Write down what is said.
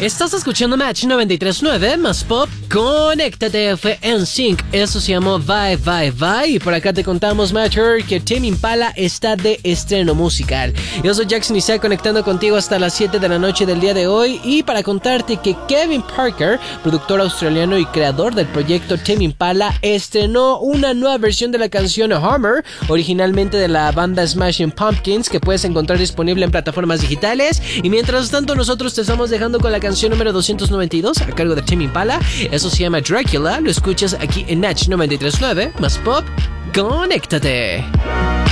Estás escuchando Match 93.9 más pop. Conéctate, fue NSYNC. Eso se llamó Bye Bye Bye. Y por acá te contamos, Matcher, que Tame Impala está de estreno musical. Yo soy Jackson Isaac, conectando contigo hasta las 7 de la noche del día de hoy. Y para contarte que Kevin Parker, productor australiano y creador del proyecto Tame Impala, estrenó una nueva versión de la canción Hammer, originalmente de la banda Smashing Pumpkins, que puedes encontrar disponible en plataformas digitales. Y mientras tanto, nosotros te estamos dejando con la canción número 292 a cargo de Tame Impala. Eso se llama Dracula. Lo escuchas aquí en Natch 93.9 más pop. Conéctate.